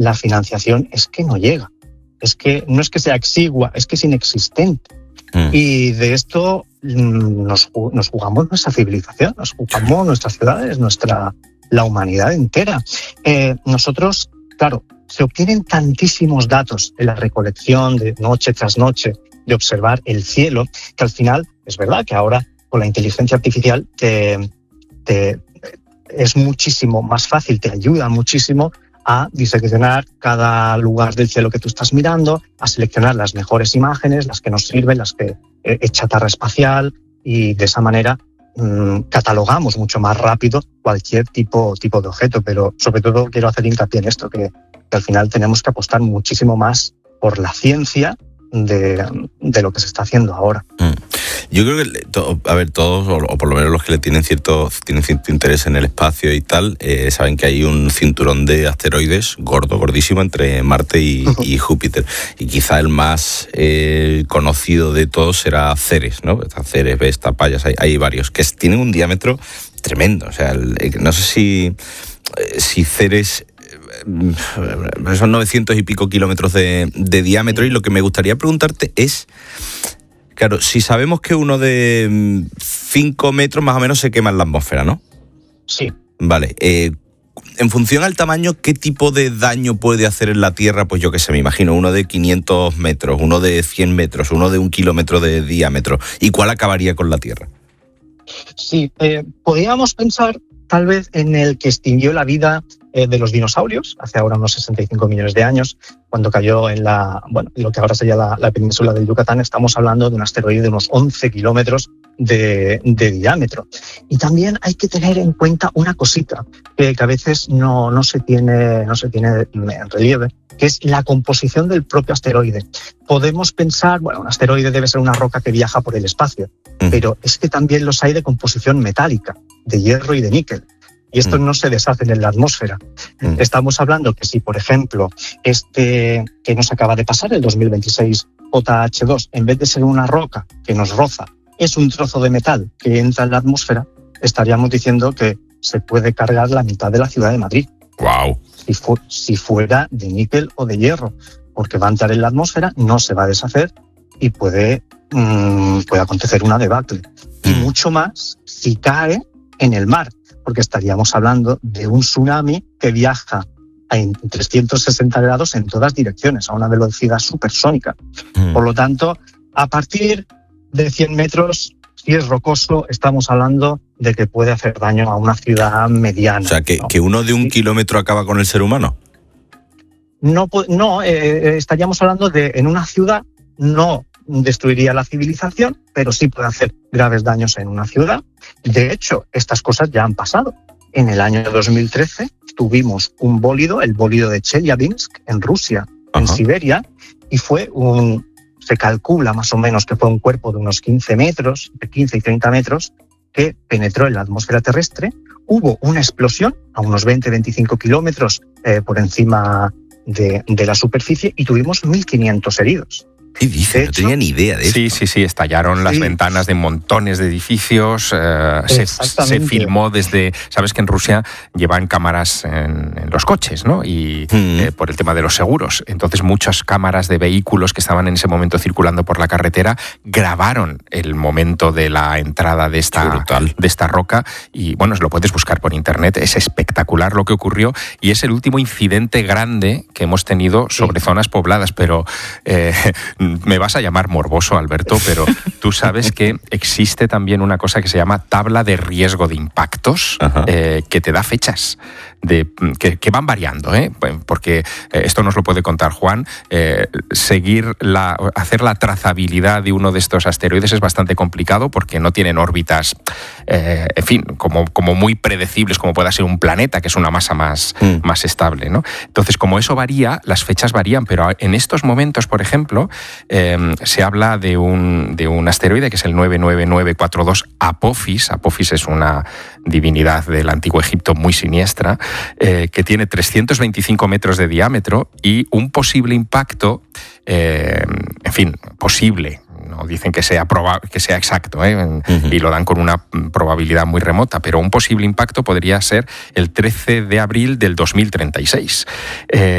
la financiación es que no llega. Es que no es que sea exigua, es que es inexistente. Y de esto nos jugamos nuestra civilización, nos jugamos nuestras ciudades, la humanidad entera. Nosotros, claro, se obtienen tantísimos datos en la recolección de noche tras noche, de observar el cielo, que al final es verdad que ahora con la inteligencia artificial es muchísimo más fácil, te ayuda muchísimo a diseccionar cada lugar del cielo que tú estás mirando, a seleccionar las mejores imágenes, las que nos sirven, las que es chatarra espacial, y de esa manera catalogamos mucho más rápido cualquier tipo de objeto. Pero sobre todo quiero hacer hincapié en esto, que al final tenemos que apostar muchísimo más por la ciencia de lo que se está haciendo ahora. Yo creo que, todos, o por lo menos los que le tienen cierto interés en el espacio y tal, saben que hay un cinturón de asteroides gordísimo entre Marte y Júpiter. Y quizá el más conocido de todos será Ceres, ¿no? Está Ceres, Vesta, Pallas, hay varios, que tienen un diámetro tremendo. O sea, no sé si Ceres son 900 y pico kilómetros de diámetro, y lo que me gustaría preguntarte es, claro, si sabemos que uno de 5 metros más o menos se quema en la atmósfera, ¿no? Sí. Vale. En función al tamaño, ¿qué tipo de daño puede hacer en la Tierra? Pues yo qué sé, me imagino uno de 500 metros, uno de 100 metros, uno de 1 kilómetro de diámetro. ¿Y cuál acabaría con la Tierra? Sí, podríamos pensar tal vez en el que extinguió la vida de los dinosaurios hace ahora unos 65 millones de años, cuando cayó en lo que ahora sería la península del Yucatán. Estamos hablando de un asteroide de unos 11 kilómetros de diámetro. Y también hay que tener en cuenta una cosita que a veces no se tiene en relieve, que es la composición del propio asteroide. Podemos pensar, un asteroide debe ser una roca que viaja por el espacio, pero es que también los hay de composición metálica, de hierro y de níquel. Y estos no se deshacen en la atmósfera. Estamos hablando que si, por ejemplo, que nos acaba de pasar, el 2026, JH2, en vez de ser una roca que nos roza, es un trozo de metal que entra en la atmósfera, estaríamos diciendo que se puede cargar la mitad de la ciudad de Madrid. ¡Wow! Si fuera de níquel o de hierro, porque va a entrar en la atmósfera, no se va a deshacer y puede acontecer una debacle. Y mucho más si cae en el mar, porque estaríamos hablando de un tsunami que viaja en 360 grados en todas direcciones, a una velocidad supersónica. Por lo tanto, a partir de 100 metros, si es rocoso, estamos hablando de que puede hacer daño a una ciudad mediana. O sea, que uno de 1 kilómetro acaba con el ser humano. No, estaríamos hablando de, en una ciudad, no destruiría la civilización, pero sí puede hacer graves daños en una ciudad. De hecho, estas cosas ya han pasado. En el año 2013 tuvimos un bólido, el bólido de Chelyabinsk, en Rusia, en Siberia, y se calcula más o menos que fue un cuerpo de unos 15 metros, de 15 y 30 metros, que penetró en la atmósfera terrestre. Hubo una explosión a unos 20-25 kilómetros por encima de la superficie, y tuvimos 1.500 heridos. ¿Qué dice? No tenía ni idea de esto. Sí, estallaron las ventanas de montones de edificios, se filmó desde... Sabes que en Rusia llevan cámaras en los coches, ¿no? Y por el tema de los seguros. Entonces muchas cámaras de vehículos que estaban en ese momento circulando por la carretera grabaron el momento de la entrada de esta roca, y bueno, lo puedes buscar por internet. Es espectacular lo que ocurrió, y es el último incidente grande que hemos tenido sobre zonas pobladas, pero... me vas a llamar morboso, Alberto, pero tú sabes que existe también una cosa que se llama tabla de riesgo de impactos, que te da fechas que van variando, porque esto nos lo puede contar Juan. Hacer la trazabilidad de uno de estos asteroides es bastante complicado, porque no tienen órbitas, en fin, como muy predecibles, como pueda ser un planeta, que es una masa más estable, ¿no? Entonces, como eso varía, las fechas varían, pero en estos momentos, por ejemplo, se habla de un asteroide que es el 99942 Apophis. Apophis es una divinidad del antiguo Egipto muy siniestra, que tiene 325 metros de diámetro y un posible impacto, en fin, posible. No dicen que sea exacto, y lo dan con una probabilidad muy remota, pero un posible impacto podría ser el 13 de abril del 2036.